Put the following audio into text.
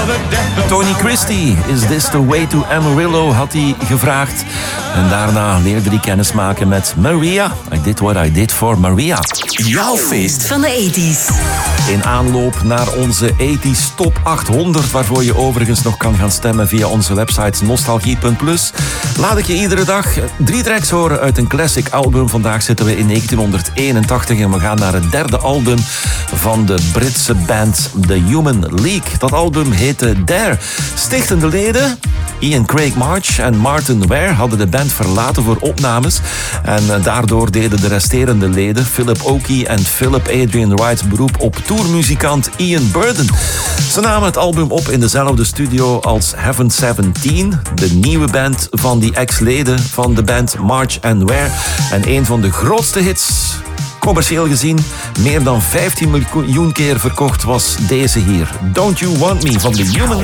Tony Christie, Is This The Way To Amarillo, had hij gevraagd. En daarna leerde hij kennismaken met Maria. I Did What I Did For Maria. Jouw feest van de 80s. In aanloop naar onze 80s Top 800, waarvoor je overigens nog kan gaan stemmen via onze website nostalgie.plus, laat ik je iedere dag 3 tracks horen uit een classic album. Vandaag zitten we in 1981 en we gaan naar het derde album van de Britse band The Human League. Dat album heette Dare. Stichtende leden Ian Craig March en Martin Ware hadden de band verlaten voor opnames. En daardoor deden de resterende leden, Philip Oakey en Philip Adrian Wright, beroep op tourmuzikant Ian Burden. Ze namen het album op in dezelfde studio als Heaven 17, de nieuwe band van die ex-leden van de band March en Ware. En een van de grootste hits, commercieel gezien, meer dan 15 miljoen keer verkocht, was deze hier. Don't You Want Me van The Human